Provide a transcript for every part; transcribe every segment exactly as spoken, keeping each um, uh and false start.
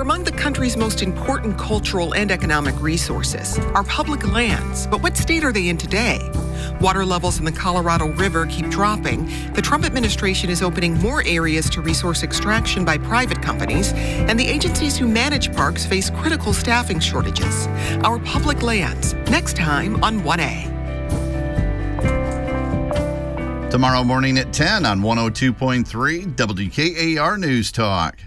among the country's most important cultural and economic resources, our public lands. But what state are they in today? Water levels in the Colorado River keep dropping. The Trump administration is opening more areas to resource extraction by private companies, and the agencies who manage parks face critical staffing shortages. Our public lands, next time on one A. Tomorrow morning at ten on one oh two point three W K A R News Talk.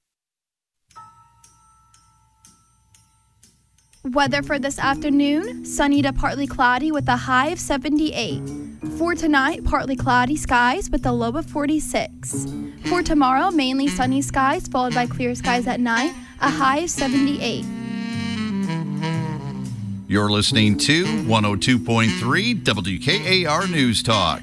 Weather for this afternoon, sunny to partly cloudy with a high of seventy-eight. For tonight, partly cloudy skies with a low of forty-six. For tomorrow, mainly sunny skies followed by clear skies at night, a high of seventy-eight. You're listening to one oh two point three W K A R News Talk.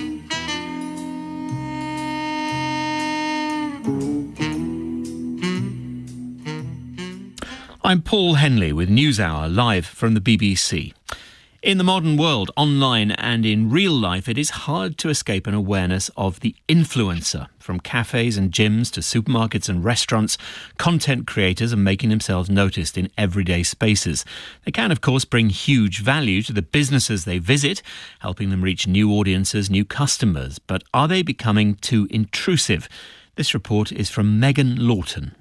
I'm Paul Henley with NewsHour, live from the B B C. In the modern world, online and in real life, it is hard to escape an awareness of the influencer. From cafes and gyms to supermarkets and restaurants, content creators are making themselves noticed in everyday spaces. They can, of course, bring huge value to the businesses they visit, helping them reach new audiences, new customers. But are they becoming too intrusive? This report is from Megan Lawton.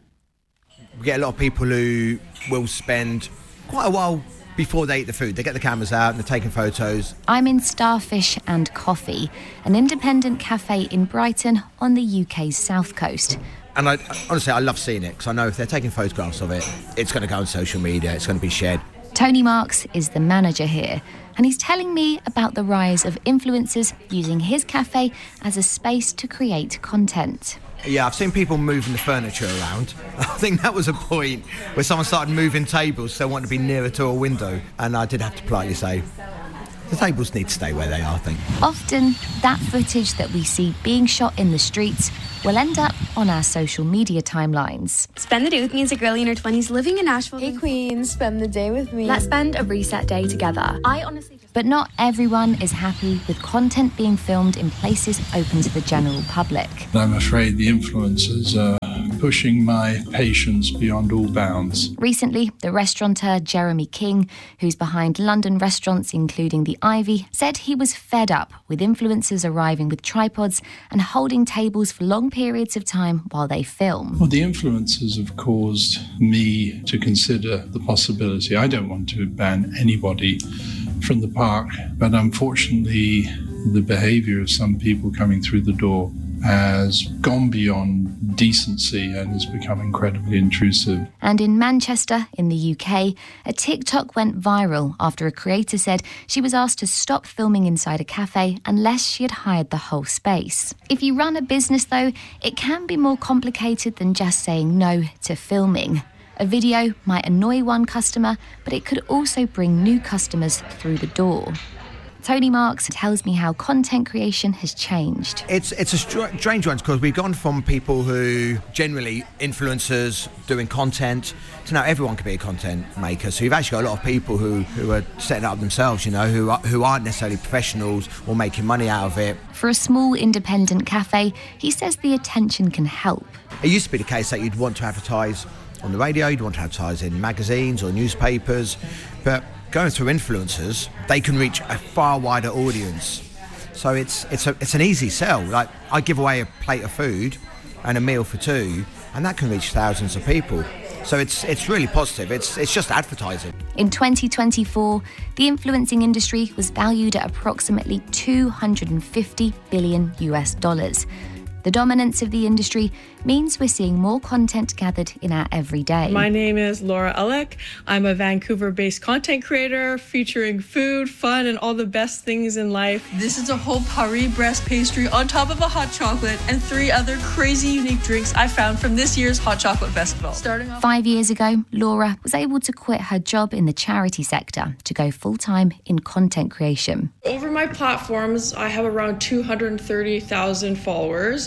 We get a lot of people who will spend quite a while before they eat the food. They get the cameras out and they're taking photos. I'm in Starfish and Coffee, an independent cafe in Brighton on the U K's south coast. And I, honestly, I love seeing it because I know if they're taking photographs of it, it's going to go on social media, it's going to be shared. Tony Marks is the manager here, and he's telling me about the rise of influencers using his cafe as a space to create content. Yeah, I've seen people moving the furniture around. I think that was a point where someone started moving tables so they wanted to be nearer to a window. And I did have to politely say, the tables need to stay where they are, I think. Often, that footage that we see being shot in the streets will end up on our social media timelines. Spend the day with me as a girlie in her twenties living in Nashville. Hey queen, spend the day with me. Let's spend a reset day together. I honestly just... But not everyone is happy with content being filmed in places open to the general public. I'm afraid the influencers are pushing my patience beyond all bounds. Recently, the restaurateur Jeremy King, who's behind London restaurants including the Ivy, said he was fed up with influencers arriving with tripods and holding tables for long periods of time while they film. Well, the influencers have caused me to consider the possibility. I don't want to ban anybody from the park, but unfortunately, the behaviour of some people coming through the door has gone beyond decency and has become incredibly intrusive. And in Manchester, in the U K, a TikTok went viral after a creator said she was asked to stop filming inside a cafe unless she had hired the whole space. If you run a business, though, it can be more complicated than just saying no to filming. A video might annoy one customer, but it could also bring new customers through the door. Tony Marks tells me how content creation has changed. It's it's a str- strange one because we've gone from people who generally influencers doing content to now everyone can be a content maker. So you've actually got a lot of people who, who are setting it up themselves, you know, who are, who aren't necessarily professionals or making money out of it. For a small independent cafe, he says the attention can help. It used to be the case that you'd want to advertise on the radio, you'd want to advertise in magazines or newspapers, but going through influencers, they can reach a far wider audience. So it's it's a it's an easy sell. Like I give away a plate of food and a meal for two, and that can reach thousands of people. So it's it's really positive. It's it's just advertising. In twenty twenty-four, the influencing industry was valued at approximately two hundred fifty billion U S dollars. The dominance of the industry means we're seeing more content gathered in our everyday. My name is Laura Elek. I'm a Vancouver-based content creator featuring food, fun, and all the best things in life. This is a whole Paris breast pastry on top of a hot chocolate and three other crazy unique drinks I found from this year's Hot Chocolate Festival. Starting off- Five years ago, Laura was able to quit her job in the charity sector to go full-time in content creation. Over my platforms, I have around two hundred thirty thousand followers.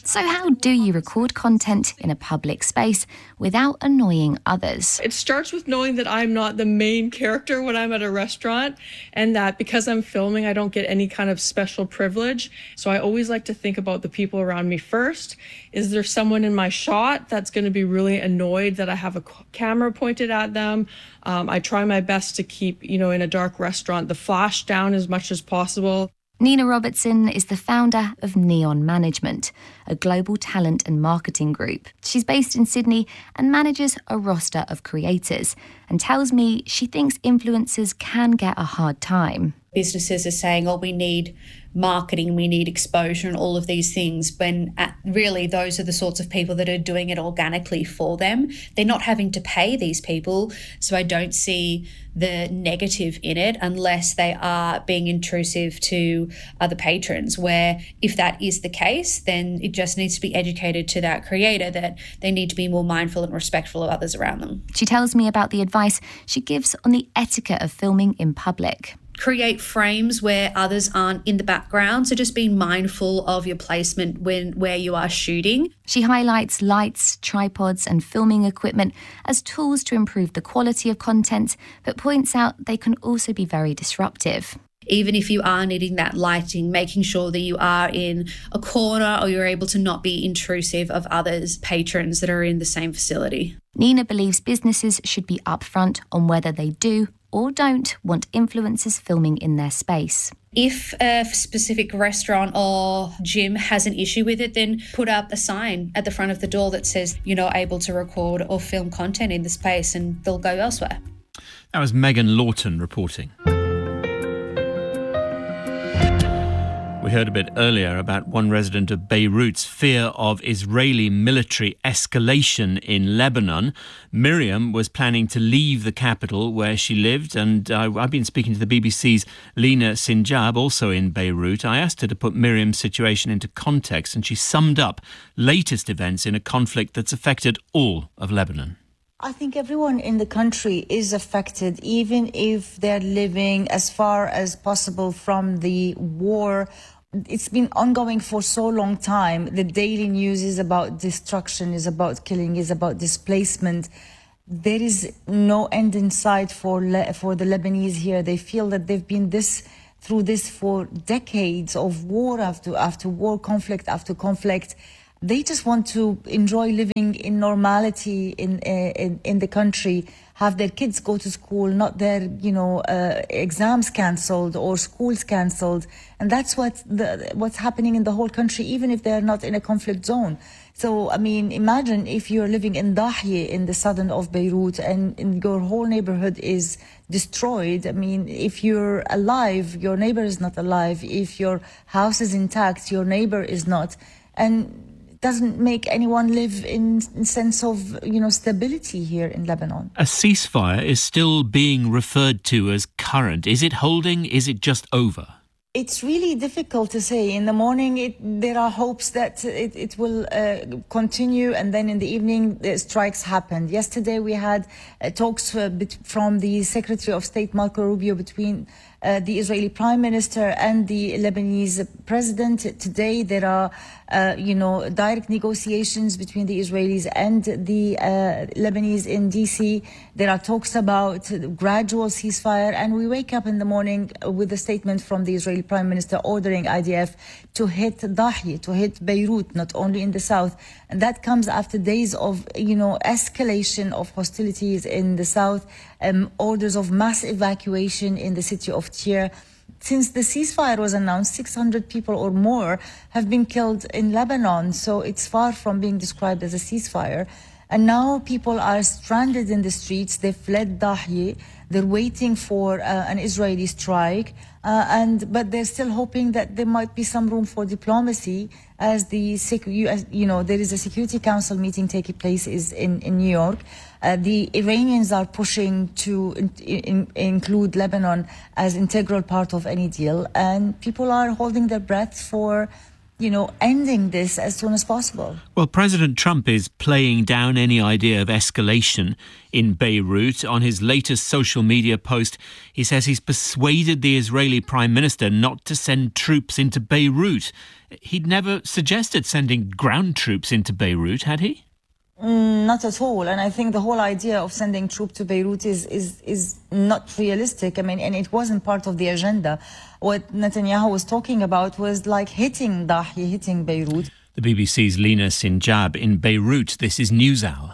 So how do you record content in a public space without annoying others? It starts with knowing that I'm not the main character when I'm at a restaurant, and that because I'm filming, I don't get any kind of special privilege. So I always like to think about the people around me first. Is there someone in my shot that's going to be really annoyed that I have a camera pointed at them? Um, I try my best to keep, you know, in a dark restaurant, the flash down as much as possible. Nina Robertson is the founder of Neon Management, a global talent and marketing group. She's based in Sydney and manages a roster of creators, and tells me she thinks influencers can get a hard time. Businesses are saying, oh, we need marketing, we need exposure and all of these things, when at, really those are the sorts of people that are doing it organically for them. They're not having to pay these people, so I don't see the negative in it unless they are being intrusive to other patrons, where if that is the case, then it just needs to be educated to that creator that they need to be more mindful and respectful of others around them. She tells me about the advice she gives on the etiquette of filming in public. Create frames where others aren't in the background, so just be mindful of your placement when where you are shooting. She highlights lights, tripods and filming equipment as tools to improve the quality of content, but points out they can also be very disruptive. Even if you are needing that lighting, making sure that you are in a corner or you're able to not be intrusive of others, patrons that are in the same facility. Nina believes businesses should be upfront on whether they do or don't want influencers filming in their space. If a specific restaurant or gym has an issue with it, then put up a sign at the front of the door that says you're not able to record or film content in the space, and they'll go elsewhere. That was Megan Lawton reporting. We heard a bit earlier about one resident of Beirut's fear of Israeli military escalation in Lebanon. Miriam was planning to leave the capital where she lived, and uh, I've been speaking to the B B C's Lina Sinjab, also in Beirut. I asked her to put Miriam's situation into context, and she summed up latest events in a conflict that's affected all of Lebanon. I think everyone in the country is affected, even if they're living as far as possible from the war. It's been ongoing for so long time. The daily news is about destruction, is about killing, is about displacement. There is no end in sight for Le- for the Lebanese here. They feel that they've been this through this for decades of war after after war, conflict after conflict. They just want to enjoy living in normality in in, in the country, have their kids go to school, not their, you know, uh, exams cancelled or schools cancelled. And that's what the, what's happening in the whole country, even if they're not in a conflict zone. So, I mean, imagine if you're living in Dahieh in the southern of Beirut and, and your whole neighborhood is destroyed. I mean, if you're alive, your neighbor is not alive. If your house is intact, your neighbor is not. And doesn't make anyone live in sense of, you know, stability here in Lebanon. A ceasefire is still being referred to as current. Is it holding? Is it just over? It's really difficult to say. In the morning, it, there are hopes that it, it will uh, continue, and then in the evening, the strikes happened. Yesterday, we had uh, talks uh, bet- from the Secretary of State, Marco Rubio, between uh, the Israeli Prime Minister and the Lebanese President. Today, there are, uh, you know, direct negotiations between the Israelis and the uh, Lebanese in D C. There are talks about gradual ceasefire, and we wake up in the morning with a statement from the Israeli Prime Minister ordering I D F to hit Dahieh, to hit Beirut, not only in the south. And that comes after days of, you know, escalation of hostilities in the south, um, orders of mass evacuation in the city of Tyre. Since the ceasefire was announced, six hundred people or more have been killed in Lebanon. So it's far from being described as a ceasefire. And now people are stranded in the streets. They fled Dahieh. They're waiting for uh, an Israeli strike. Uh, and but they're still hoping that there might be some room for diplomacy, as the secu- you know there is a Security Council meeting taking place is in, in New York. Uh, the Iranians are pushing to in, in, include Lebanon as integral part of any deal, and people are holding their breath for you know, ending this as soon as possible. Well, President Trump is playing down any idea of escalation in Beirut. On his latest social media post, he says he's persuaded the Israeli Prime Minister not to send troops into Beirut. He'd never suggested sending ground troops into Beirut, had he? Mm, not at all. And I think the whole idea of sending troops to Beirut is, is, is not realistic. I mean, and it wasn't part of the agenda. What Netanyahu was talking about was like hitting Dahi, hitting Beirut. The B B C's Lina Sinjab in Beirut. This is NewsHour.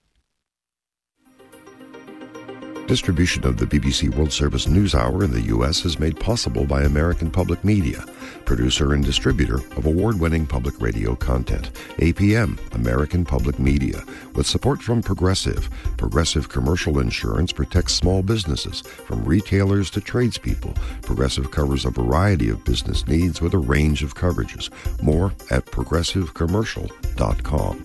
Distribution of the B B C World Service NewsHour in the U S is made possible by American Public Media, producer and distributor of award-winning public radio content. A P M, American Public Media, with support from Progressive. Progressive Commercial Insurance protects small businesses, from retailers to tradespeople. Progressive covers a variety of business needs with a range of coverages. More at progressive commercial dot com.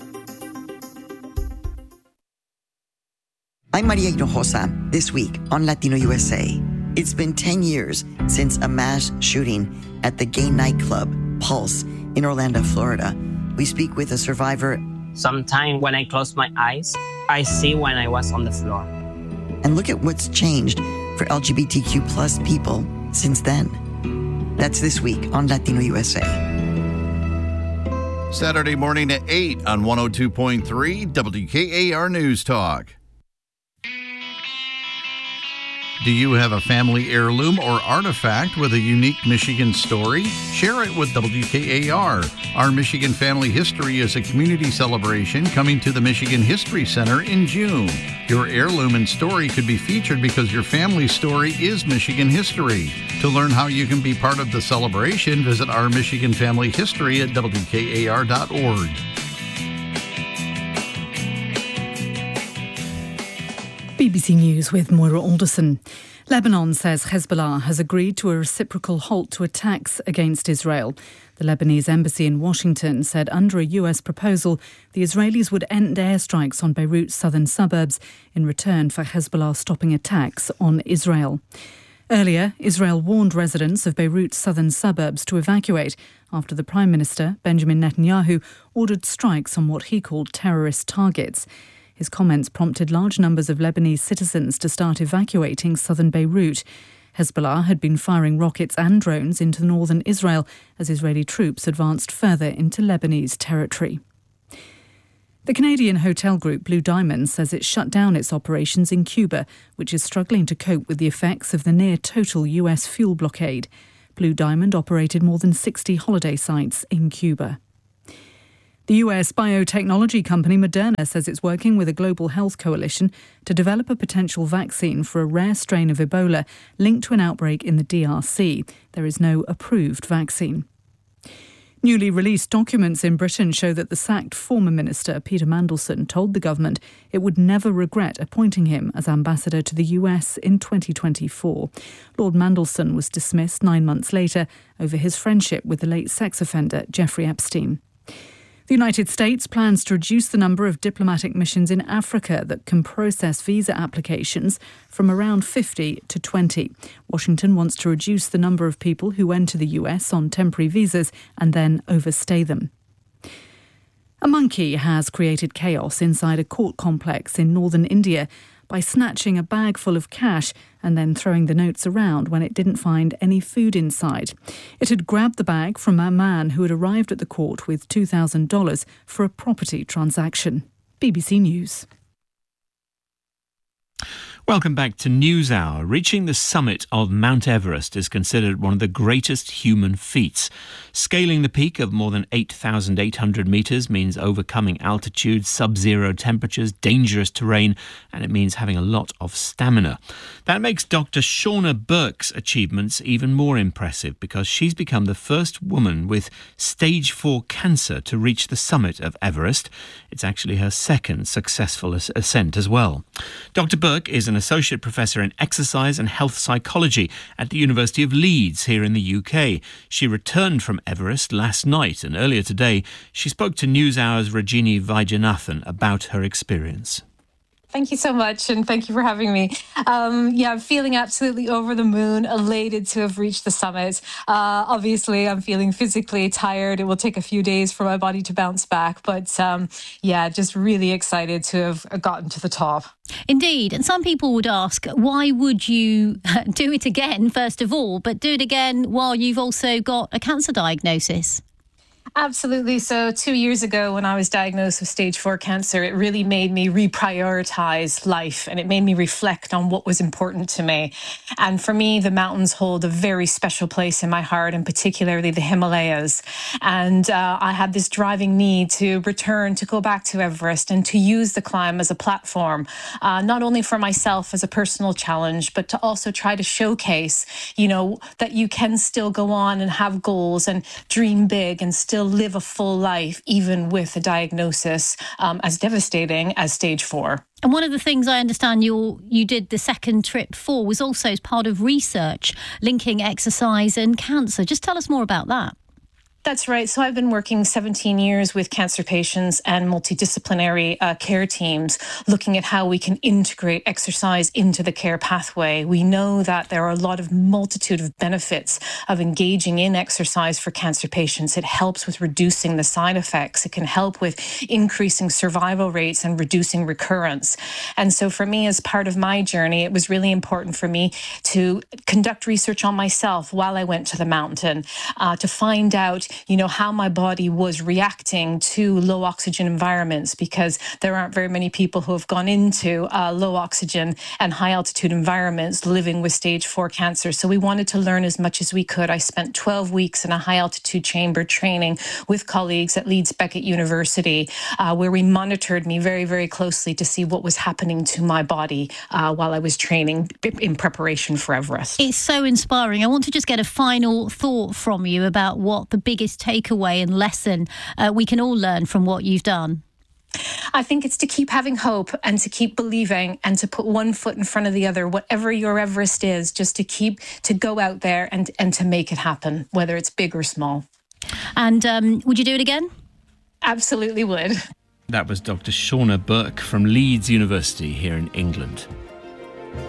I'm Maria Hinojosa. This week on Latino U S A, it's been ten years since a mass shooting at the gay nightclub Pulse in Orlando, Florida. We speak with a survivor. Sometimes when I close my eyes, I see when I was on the floor. And look at what's changed for L G B T Q plus people since then. That's this week on Latino U S A. Saturday morning at eight on one oh two point three W K A R News Talk. Do you have a family heirloom or artifact with a unique Michigan story? Share it with W K A R. Our Michigan Family History is a community celebration coming to the Michigan History Center in June. Your heirloom and story could be featured because your family's story is Michigan history. To learn how you can be part of the celebration, visit Our Michigan Family History at W K A R dot org. B B C News with Moira Alderson. Lebanon says Hezbollah has agreed to a reciprocal halt to attacks against Israel. The Lebanese embassy in Washington said under a U S proposal, the Israelis would end airstrikes on Beirut's southern suburbs in return for Hezbollah stopping attacks on Israel. Earlier, Israel warned residents of Beirut's southern suburbs to evacuate after the Prime Minister, Benjamin Netanyahu, ordered strikes on what he called terrorist targets. His comments prompted large numbers of Lebanese citizens to start evacuating southern Beirut. Hezbollah had been firing rockets and drones into northern Israel as Israeli troops advanced further into Lebanese territory. The Canadian hotel group Blue Diamond says it shut down its operations in Cuba, which is struggling to cope with the effects of the near-total U S fuel blockade. Blue Diamond operated more than sixty holiday sites in Cuba. The U S biotechnology company Moderna says it's working with a global health coalition to develop a potential vaccine for a rare strain of Ebola linked to an outbreak in the D R C. There is no approved vaccine. Newly released documents in Britain show that the sacked former minister Peter Mandelson told the government it would never regret appointing him as ambassador to the U S in twenty twenty-four. Lord Mandelson was dismissed nine months later over his friendship with the late sex offender Jeffrey Epstein. The United States plans to reduce the number of diplomatic missions in Africa that can process visa applications from around fifty to twenty. Washington wants to reduce the number of people who enter the U S on temporary visas and then overstay them. A monkey has created chaos inside a court complex in northern India by snatching a bag full of cash and then throwing the notes around when it didn't find any food inside. It had grabbed the bag from a man who had arrived at the court with two thousand dollars for a property transaction. B B C News. Welcome back to NewsHour. Reaching the summit of Mount Everest is considered one of the greatest human feats. Scaling the peak of more than eight thousand eight hundred metres means overcoming altitude, sub-zero temperatures, dangerous terrain, and it means having a lot of stamina. That makes Doctor Shauna Burke's achievements even more impressive because she's become the first woman with stage four cancer to reach the summit of Everest. It's actually her second successful ascent as well. Doctor Burke is an associate professor in exercise and health psychology at the University of Leeds here in the U K. She returned from Everest last night, and earlier today she spoke to NewsHour's Rajini Vaidyanathan about her experience. Thank you so much, and thank you for having me. Um, yeah, I'm feeling absolutely over the moon, elated to have reached the summit. Uh, obviously, I'm feeling physically tired. It will take a few days for my body to bounce back, but um, yeah, just really excited to have gotten to the top. Indeed, and some people would ask, why would you do it again, first of all, but do it again while you've also got a cancer diagnosis? Absolutely. So two years ago, when I was diagnosed with stage four cancer, it really made me reprioritize life, and it made me reflect on what was important to me. And for me, the mountains hold a very special place in my heart, and particularly the Himalayas. And uh, I had this driving need to return, to go back to Everest and to use the climb as a platform, uh, not only for myself as a personal challenge, but to also try to showcase, you know, that you can still go on and have goals and dream big and still live a full life, even with a diagnosis um, as devastating as stage four. And one of the things I understand you you did the second trip for was also as part of research linking exercise and cancer. Just tell us more about that. That's right. So I've been working seventeen years with cancer patients and multidisciplinary uh, care teams, looking at how we can integrate exercise into the care pathway. We know that there are a lot of multitude of benefits of engaging in exercise for cancer patients. It helps with reducing the side effects. It can help with increasing survival rates and reducing recurrence. And so for me, as part of my journey, it was really important for me to conduct research on myself while I went to the mountain, uh, to find out you know, how my body was reacting to low oxygen environments, because there aren't very many people who have gone into uh, low oxygen and high altitude environments living with stage four cancer. So we wanted to learn as much as we could. I spent twelve weeks in a high altitude chamber training with colleagues at Leeds Beckett University, uh, where we monitored me very, very closely to see what was happening to my body uh, while I was training in preparation for Everest. It's so inspiring. I want to just get a final thought from you about what the big biggest takeaway and lesson uh, we can all learn from what you've done. I think it's to keep having hope and to keep believing and to put one foot in front of the other, whatever your Everest is, just to keep, to go out there and, and to make it happen, whether it's big or small. And um, would you do it again? Absolutely would. That was Doctor Shauna Burke from Leeds University here in England.